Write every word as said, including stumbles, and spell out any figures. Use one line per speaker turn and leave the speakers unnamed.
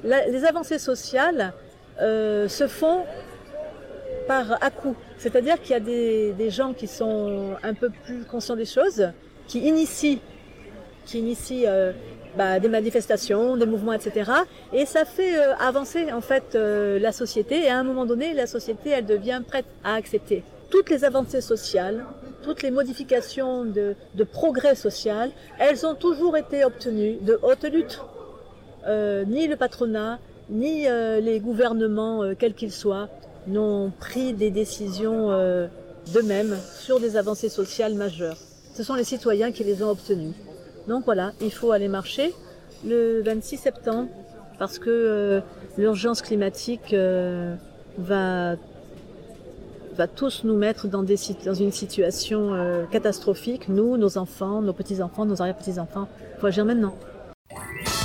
la, les avancées sociales euh, se font par à-coups. C'est-à-dire qu'il y a des, des gens qui sont un peu plus conscients des choses, qui initient, qui initient euh, bah, des manifestations, des mouvements, et cetera. Et ça fait euh, avancer en fait euh, la société. Et à un moment donné, la société, elle devient prête à accepter toutes les avancées sociales, toutes les modifications de, de progrès social. Elles ont toujours été obtenues de haute lutte. Euh, ni le patronat, ni euh, les gouvernements, euh, quels qu'ils soient, n'ont pris des décisions euh, d'eux-mêmes sur des avancées sociales majeures. Ce sont les citoyens qui les ont obtenues. Donc voilà, il faut aller marcher le vingt-six septembre parce que euh, l'urgence climatique euh, va, va tous nous mettre dans, des, dans une situation euh, catastrophique, nous, nos enfants, nos petits-enfants, nos arrière-petits-enfants. Il faut agir maintenant.